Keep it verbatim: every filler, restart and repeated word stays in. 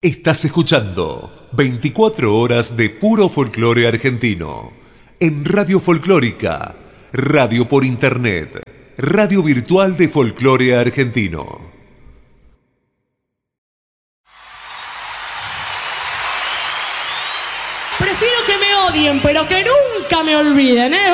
Estás escuchando veinticuatro horas de puro folclore argentino en Radio Folclórica, radio por internet, radio virtual de folclore argentino. Prefiero que me odien, pero que nunca me olviden, ¿eh?